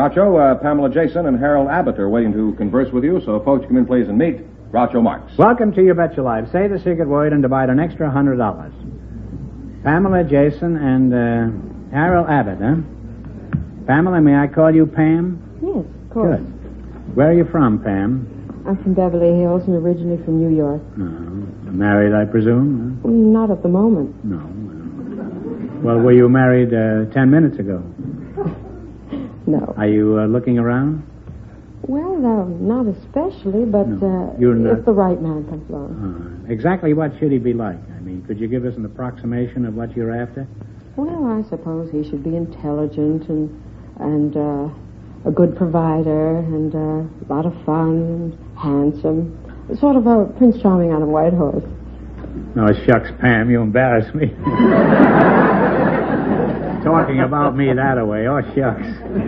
Groucho, Pamela Jason and Harold Abbott are waiting to converse with you, so folks, come in, please, and meet Groucho Marx. Welcome to You Bet Your Life. Say the secret word and divide an extra $100. Pamela Jason and Harold Abbott, huh? Pamela, may I call you Pam? Yes, of course. Good. Where are you from, Pam? I'm from Beverly Hills and originally from New York. Married, I presume? Huh? Not at the moment. No. Well, were you married 10 minutes ago? No. Are you looking around? Well, not especially, but if the right man comes along. Exactly what should he be like? I mean, could you give us an approximation of what you're after? Well, I suppose he should be intelligent and a good provider and a lot of fun and handsome. Sort of a Prince Charming on a white horse. Oh, shucks, Pam, you embarrass me. Talking about me that way. Oh, shucks.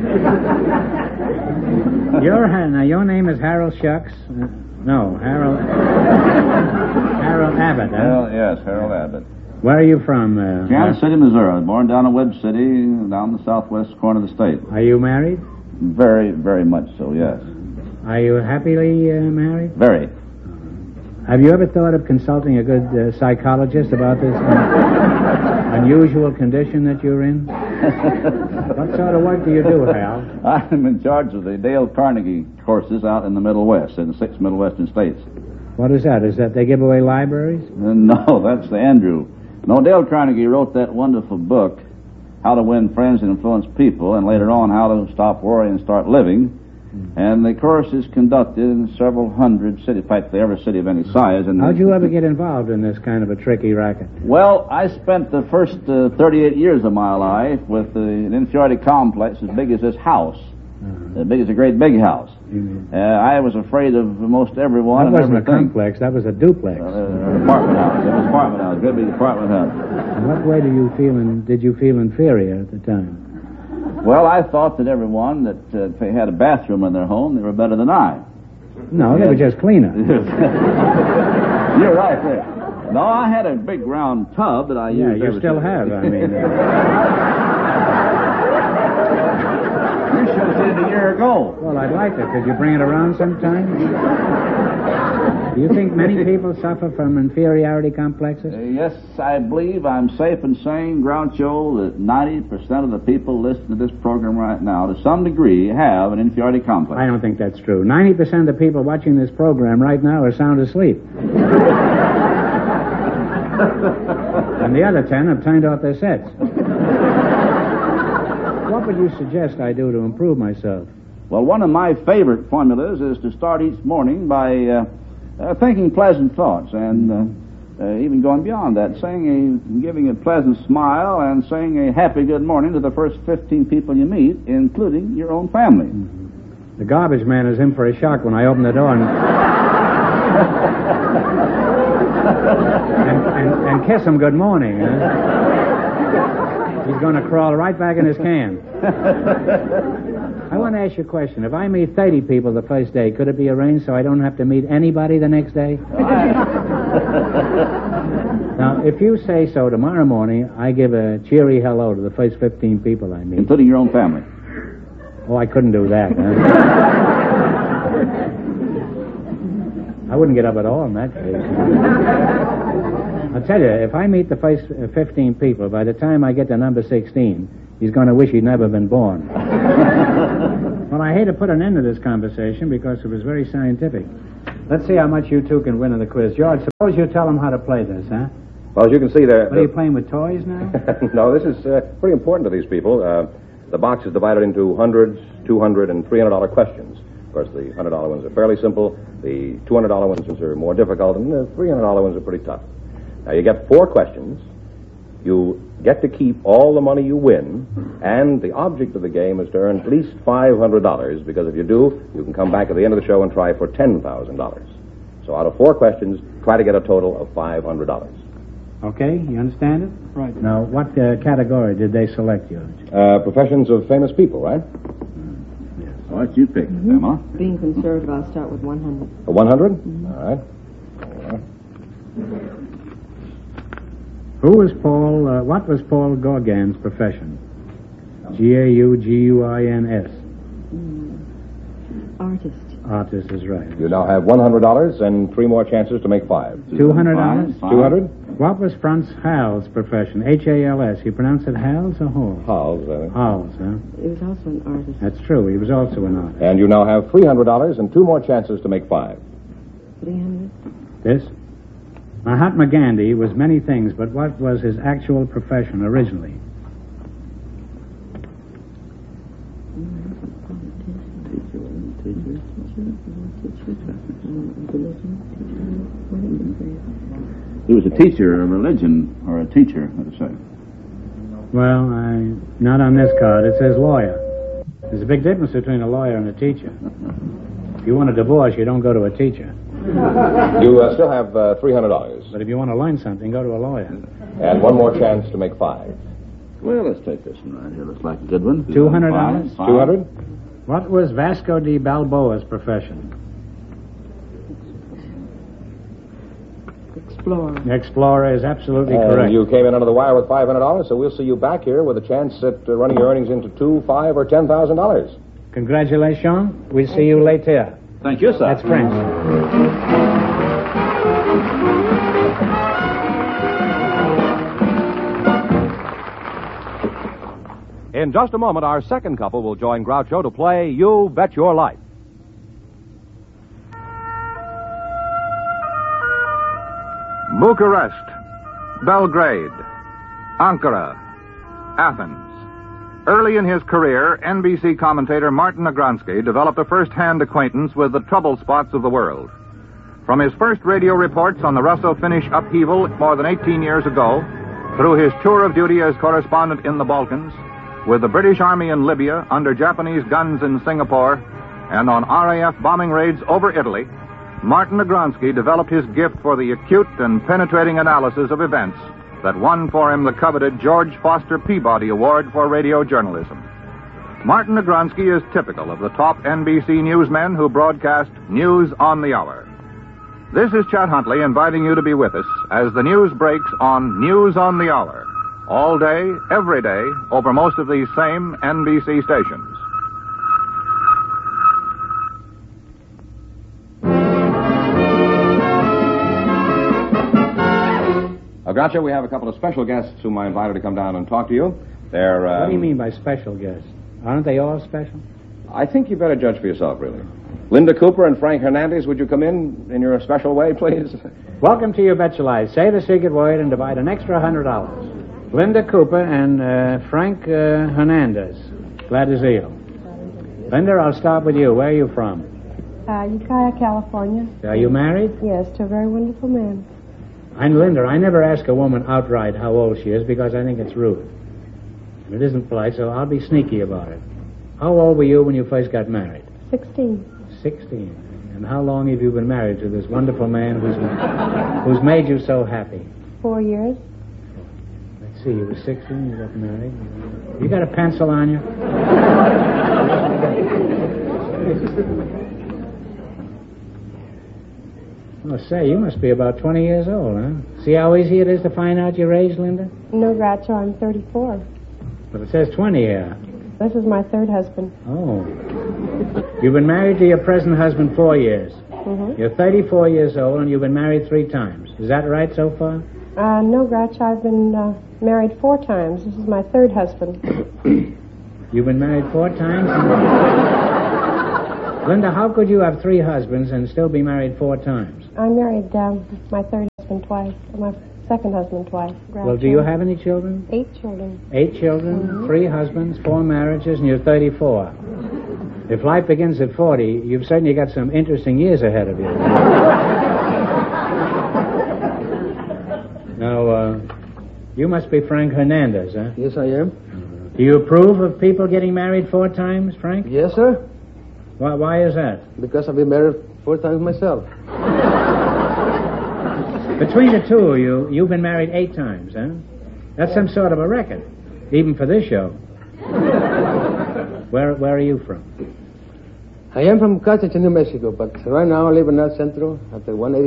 Your name is Harold Shucks? No, Harold Abbott, huh? Well, yes, Harold Abbott. Where are you from? Kansas City, Missouri. Born down in Webb City, down the southwest corner of the state. Are you married? Very, very much so, yes. Are you happily married? Very. Have you ever thought of consulting a good psychologist about this unusual condition that you're in? What sort of work do you do, Hal? I'm in charge of the Dale Carnegie courses out in the Middle West, in the 6 Middle Western states. What is that? Is that they give away libraries? No, that's the Andrew. No, Dale Carnegie wrote that wonderful book, How to Win Friends and Influence People, and later on, How to Stop Worrying and Start Living. And the course is conducted in several hundred cities, practically every city of any size. And how'd you ever get involved in this kind of a tricky racket? Well, I spent the first 38 years of my life with an inferiority complex as big as this house, as big as a great big house. I was afraid of most everyone. That wasn't a complex, that was a duplex. Apartment house. It was an apartment house, great big apartment house. In what way did you feel inferior at the time? Well, I thought that everyone that if they had a bathroom in their home, they were better than I. No, they were just cleaner. You're right there. No, I had a big round tub that I used. Yeah, you still have, I mean. You should have seen it a year ago. Well, I'd like it. Could you bring it around sometime? Do you think many people suffer from inferiority complexes? Yes, I believe I'm safe in saying, Groucho, that 90% of the people listening to this program right now, to some degree, have an inferiority complex. I don't think that's true. 90% of the people watching this program right now are sound asleep. And the other 10 have turned off their sets. What would you suggest I do to improve myself? Well, one of my favorite formulas is to start each morning by thinking pleasant thoughts and even going beyond that, giving a pleasant smile and saying a happy good morning to the first 15 people you meet, including your own family. Mm-hmm. The garbage man is in for a shock when I open the door and kiss him good morning. He's going to crawl right back in his can. I want to ask you a question. If I meet 30 people the first day, could it be arranged so I don't have to meet anybody the next day? Now, if you say so, tomorrow morning, I give a cheery hello to the first 15 people I meet. Including your own family? Oh, I couldn't do that. I wouldn't get up at all in that case. I'll tell you, if I meet the first 15 people, by the time I get to number 16, he's going to wish he'd never been born. Well, I hate to put an end to this conversation because it was very scientific. Let's see how much you two can win in the quiz. George, suppose you tell them how to play this, huh? Well, as you can see there... What, are you playing with toys now? No, this is pretty important to these people. The box is divided into hundreds, $200, and $300 questions. Of course, the $100 ones are fairly simple. The $200 ones are more difficult, and the $300 ones are pretty tough. Now, you get 4 questions. You get to keep all the money you win, and the object of the game is to earn at least $500, because if you do, you can come back at the end of the show and try for $10,000. So out of 4 questions, try to get a total of $500. Okay, you understand it? Right. Now, what category did they select, George? Professions of famous people, right? Yes. Well, what you pick, Emma? Being conservative, I'll start with 100. 100? Mm-hmm. All right. What was Paul Gauguin's profession? Gauguins. Artist. Artist is right. You now have $100 and 3 more chances to make 5. $200? 200? What was Franz Hals' profession? H-A-L-S. You pronounce it Hals or Hals? Hals. Hals, huh? He was also an artist. That's true. He was also an artist. And you now have $300 and 2 more chances to make 5. 300. This? Mahatma Gandhi was many things, but what was his actual profession originally? He was a teacher of religion, or a teacher, let's say. Well, not on this card. It says lawyer. There's a big difference between a lawyer and a teacher. If you want a divorce, you don't go to a teacher. You still have $300. But if you want to learn something, go to a lawyer. And 1 more chance to make 5. Well, let's take this one right here. Looks like a good one. $200? 200? What was Vasco de Balboa's profession? Explorer. Explorer is absolutely correct. You came in under the wire with $500, so we'll see you back here with a chance at running your earnings into $2,000, $5,000, or $10,000. Congratulations. We'll see you later. Thank you, sir. That's French. In just a moment, our second couple will join Groucho to play You Bet Your Life. Bucharest, Belgrade, Ankara, Athens. Early in his career, NBC commentator Martin Agronsky developed a first-hand acquaintance with the trouble spots of the world. From his first radio reports on the Russo-Finnish upheaval more than 18 years ago, through his tour of duty as correspondent in the Balkans, with the British Army in Libya under Japanese guns in Singapore, and on RAF bombing raids over Italy, Martin Agronsky developed his gift for the acute and penetrating analysis of events that won for him the coveted George Foster Peabody Award for radio journalism. Martin Agronsky is typical of the top NBC newsmen who broadcast News on the Hour. This is Chet Huntley inviting you to be with us as the news breaks on News on the Hour, all day, every day, over most of these same NBC stations. Groucho, we have a couple of special guests whom I invited to come down and talk to you. They're... What do you mean by special guests? Aren't they all special? I think you better judge for yourself, really. Linda Cooper and Frank Hernandez, would you come in your special way, please? Welcome to You Bet Your Life. Say the secret word and divide an extra $100. Linda Cooper and Frank Hernandez. Glad to see you. Linda, I'll start with you. Where are you from? Ukiah, California. Are you married? Yes, to a very wonderful man. I'm Linda. I never ask a woman outright how old she is because I think it's rude. It isn't polite, so I'll be sneaky about it. How old were you when you first got married? 16. 16. And how long have you been married to this wonderful man who's made you so happy? 4 years. Let's see, you were 16, you got married. You got a pencil on you? Oh, say, you must be about 20 years old, huh? See how easy it is to find out your age, Linda? No, Groucho, I'm 34. But it says 20 here. This is my third husband. Oh. You've been married to your present husband 4 years. Mm-hmm. You're 34 years old, and you've been married 3 times. Is that right so far? No, Groucho, I've been married 4 times. This is my third husband. You've been married 4 times? Linda, how could you have 3 husbands and still be married 4 times? I married my third husband twice, my second husband twice. Groucho. Well, do you have any children? 8 children. 8 children, Mm-hmm. 3 husbands, 4 marriages, and you're 34. If life begins at 40, you've certainly got some interesting years ahead of you. Now, you must be Frank Hernandez, huh? Yes, I am. Do you approve of people getting married 4 times, Frank? Yes, sir. Why is that? Because I've been married 4 times myself. Between the two of you, you've been married 8 times, huh? That's some sort of a record, even for this show. Where are you from? I am from Carthage, New Mexico, but right now I live in El Centro at the 180.